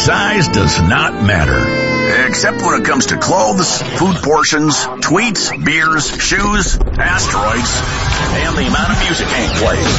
Size does not matter. Except when it comes to clothes, food portions, tweets, beers, shoes, asteroids, and the amount of music Hank plays.